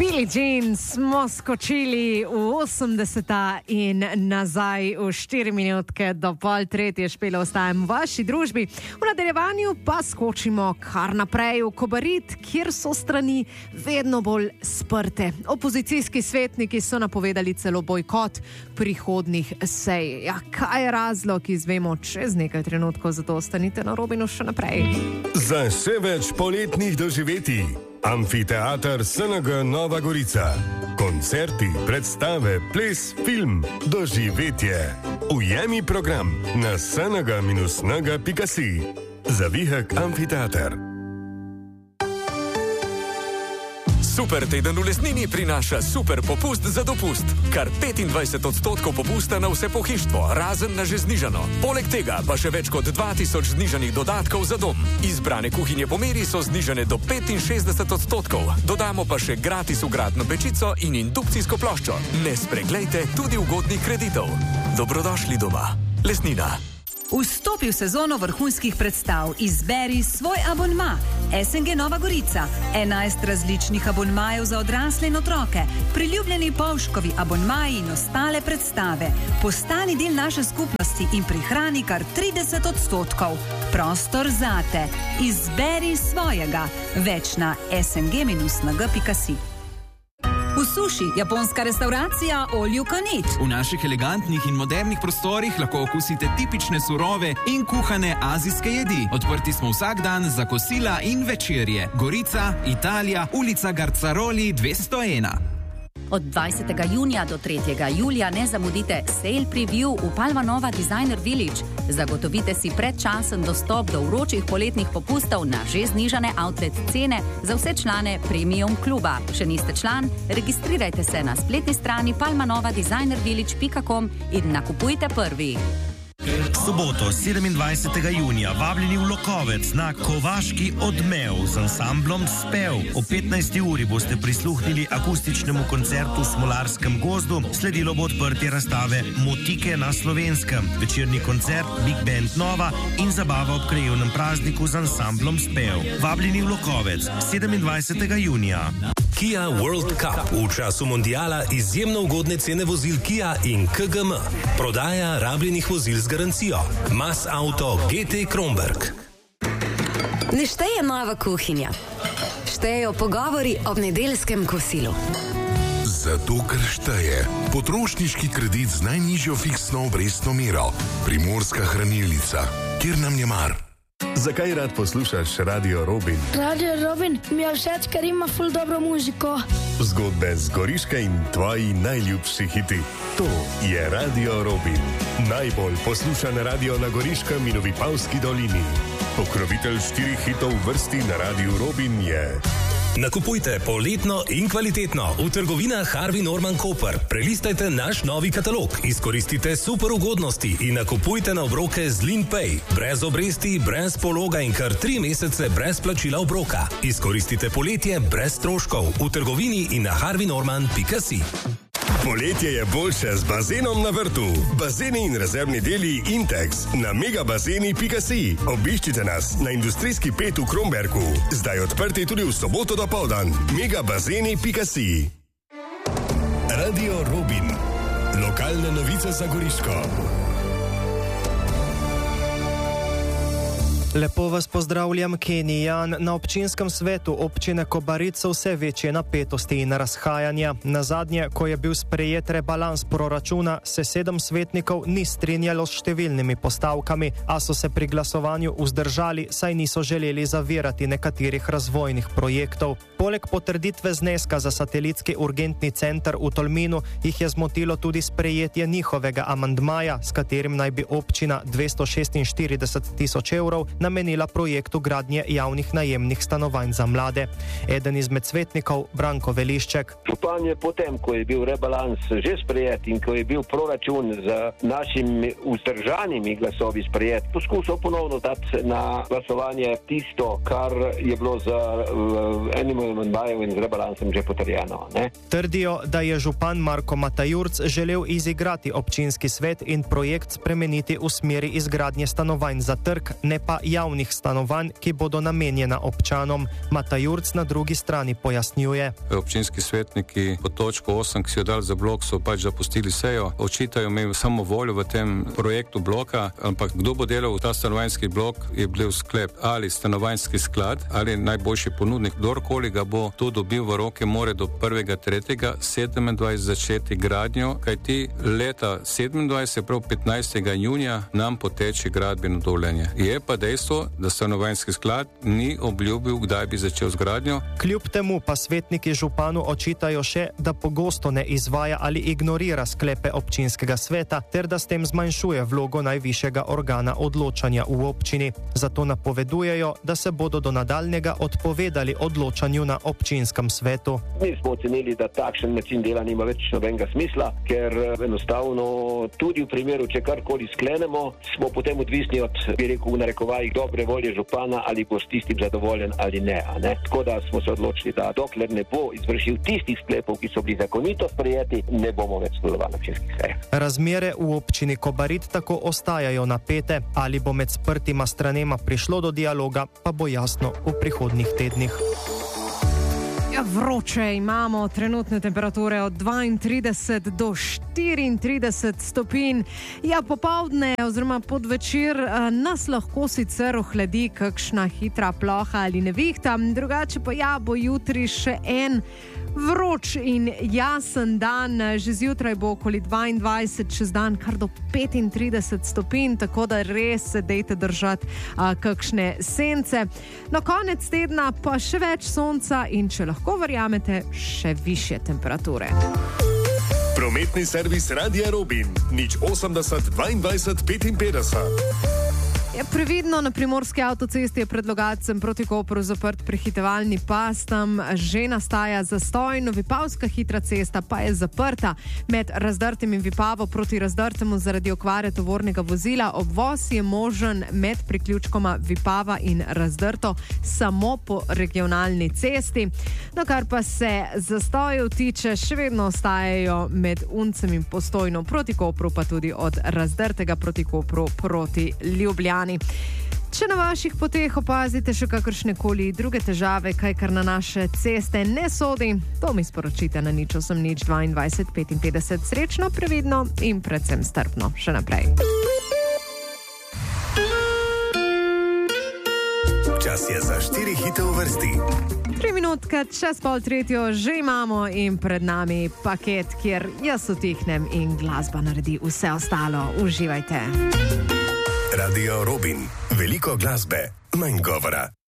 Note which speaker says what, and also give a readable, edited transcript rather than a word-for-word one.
Speaker 1: Billie Jean smo skočili v 80. in nazaj v 4 minutke do pol tretje špele ostajamo v vaši družbi. V nadaljevanju pa skočimo kar naprej v Kobarid, kjer so strani vedno bolj sprte. Opozicijski svetniki so napovedali celo bojkot prihodnih sej. Ja, kaj je razlog, izvemo čez nekaj trenutkov, zato ostanite na Robinu še naprej.
Speaker 2: Za še več poletnih doživetij. Amfiteater SNG Nova Gorica. Koncerti, predstave, ples, film, doživetje. Ujemi program na snг-nga.si. Zavihek Amfiteater.
Speaker 3: Super teden v Lesnini prinaša super popust za dopust. Kar 25% popusta na vse pohištvo, razen na že znižano. Poleg tega pa še več kot 2000 znižanih dodatkov za dom. Izbrane kuhinje po meri so znižane do 65%. Dodamo pa še gratis vgradno pečico in indukcijsko ploščo. Ne spreglejte tudi ugodnih kreditov. Dobrodošli doma. Lesnina.
Speaker 4: Vstopi v sezono vrhunskih predstav. Izberi svoj abonma. SNG Nova Gorica. 11 različnih abonmajev za odrasle in otroke. Priljubljeni Povškovi abonmaji in ostale predstave. Postani del naše skupnosti in prihrani kar 30%. Prostor zate. Izberi svojega. Več na sng-nag.si. V Suši, japonska restauracija All You Can Eat.
Speaker 5: V naših elegantnih in modernih prostorih lahko okusite tipične surove in kuhane azijske jedi. Odprti smo vsak dan za kosila in večerje. Gorica, Italija, ulica Garcaroli 201.
Speaker 4: Od 20. junija do 3. julija ne zamudite Sale Preview v Palma Nova Designer Village. Zagotovite si predčasen dostop do vročih poletnih popustov na že znižane outlet cene za vse člane Premium kluba. Še niste član? Registrirajte se na spletni strani palmanovadesignervillage.com in nakupujte prvi.
Speaker 6: Soboto, 27. junija, vabljeni v Lokovec na Kovaški odmev z ansamblom Spev. O 15. uri boste prisluhnili akustičnemu koncertu v Smolarskem gozdu, sledilo bo odprtje razstave Motike na Slovenskem, večerni koncert Big Band Nova in zabava ob krajevnem prazniku z ansamblom Spev. Vabljeni v Lokovec, 27. junija.
Speaker 7: Kia World Cup v času mondiala izjemno ugodne cene vozil Kia in KGM. Prodaja rabljenih vozil z garancijo. Mas Auto GT Kronberg.
Speaker 8: Ne šteje nova kuhinja. Štejejo pogovori ob nedeljskem kosilu.
Speaker 9: Zato, ker šteje potrošniški kredit z najnižjo fiksno obrestno mero. Primorska hranilnica. Kjer nam je mar?
Speaker 2: Zakaj rad poslušaš Radio Robin?
Speaker 10: Radio Robin mi je všeč, ker ima ful dobro muziko.
Speaker 2: Zgodbe z Goriške in tvoji najljubši hiti. To je Radio Robin. Najbolj poslušan radio na Goriškem in v Vipavski dolini. Pokrovitelj 4 hitov v vrsti na Radio Robin je...
Speaker 7: Nakupujte poletno in kvalitetno v trgovinah Harvey Norman Koper. Prelistajte naš novi katalog, izkoristite super ugodnosti in nakupujte na obroke z LeanPay. Brez obresti, brez pologa in kar 3 mesece brez plačila obroka. Izkoristite poletje brez stroškov v trgovini in na harveynorman.si.
Speaker 2: Poletje je boljše z bazenom na vrtu. Bazeni in rezervni deli Intex na megabazeni.si. Obiščite nas na industrijski 5 v Kronbergu. Zdaj odprti tudi v soboto dopoldan. megabazeni.si. Radio Robin. Lokalne novice za Goriško.
Speaker 11: Lepo vas pozdravljam, Kenijan. Na občinskem svetu občine Kobarid so vse večje napetosti in razhajanja. Nazadnje, ko je bil sprejet rebalans proračuna, se 7 svetnikov ni strinjalo s številnimi postavkami, a so se pri glasovanju vzdržali, saj niso želeli zavirati nekaterih razvojnih projektov. Poleg potrditve zneska za satelitski urgentni center v Tolminu jih je zmotilo tudi sprejetje njihovega amandmaja, s katerim naj bi občina 246 tisoč evrov namenila projektu gradnje javnih najemnih stanovanj za mlade. Eden izmed svetnikov, Branko Velišček.
Speaker 12: Župan je potem, ko je bil rebalans že sprejet in ko je bil proračun z našimi vzdržanimi glasovi sprejet, poskušal ponovno dati na glasovanje tisto, kar je bilo z enim amandmajem in z rebalansom že potrjeno.
Speaker 11: Trdijo, da je župan Marko Matajurc želel izigrati občinski svet in projekt spremeniti v smeri izgradnje stanovanj za trg, ne pa javnih stanovanj, ki bodo namenjena občanom. Mata Jurc na drugi strani pojasnjuje.
Speaker 13: Občinski svetniki po točko 8, ki so jo dali za blok, so pač zapustili sejo. Očitajo mi samo voljo v tem projektu bloka, ampak kdo bo delal v ta stanovanjski blok, je bil sklep ali stanovanjski sklad ali najboljši ponudnik. Kdorkoli ga bo to dobil v roke, more do 1.3.27 začeti gradnjo, kajti leta 27, prav 15. junija, nam poteče gradbeno dovoljenje. Je pa dejstvo, da stanovanjski sklad ni obljubil, kdaj bi začel z gradnjo.
Speaker 11: Kljub temu pa svetniki županu očitajo še, da pogosto ne izvaja ali ignorira sklepe občinskega sveta, ter da s tem zmanjšuje vlogo najvišjega organa odločanja v občini. Zato napovedujejo, da se bodo do nadaljnjega odpovedali odločanju na občinskem svetu.
Speaker 12: Mi smo ocenili, da takšen način dela nima več nobenega smisla, ker enostavno tudi v primeru, če karkoli sklenemo, smo potem odvisni od, bi rekel, v narekovajih dobre volje župana, ali bo s tistim zadovoljen ali ne. Tako da smo se odločili, da dokler ne bo izvršil tistih sklepov, ki so bili zakonito sprejeti, ne bomo več sodelovali na občinskih sejah.
Speaker 11: Razmere v občini Kobarid tako ostajajo napete. Ali bo med sprtima stranema prišlo do dialoga, pa bo jasno v prihodnjih tednih.
Speaker 1: Ja, vroče imamo, trenutne temperature od 32 do 34 stopinj. Ja, popoldne oziroma podvečer nas lahko sicer ohladi kakšna hitra ploha ali nevihta, drugače pa ja, bo jutri še en vroč in jasen dan. Že zjutraj bo okoli 22, čez dan kar do 35 stopinj, tako da res se dejte držati kakšne sence. Na konec tedna pa še več sonca in, če lahko verjamete, še višje temperature.
Speaker 2: Prometni servis Radia Robin, 080 22 55.
Speaker 1: Ja, previdno, na primorski avtocesti je pred Logatcem proti Kopru zaprt prehitevalni pas, tam že nastaja zastoj, no Vipavska hitra cesta pa je zaprta. Med Razdrtem in Vipavo proti Razdrtemu zaradi okvare tovornega vozila obvoz je možen med priključkoma Vipava in Razdrto samo po regionalni cesti. No, kar pa se zastojev tiče, še vedno ostajajo med Uncem in Postojno proti Kopru, pa tudi od Razdrtega proti Kopru proti Ljubljani. Če na vaših poteh opazite še kakršnekoli druge težave, kaj kar na naše ceste ne sodi, to mi sporočite na 080 22 55. Srečno, previdno in predvsem strpno še naprej.
Speaker 2: Čas je za 4 hite v vrsti.
Speaker 1: 3 minutke, čez 2:30 že imamo in pred nami paket, kjer jaz utihnem in glasba naredi vse ostalo. Uživajte.
Speaker 2: Radio Robin. Veliko glasbe, manj govora.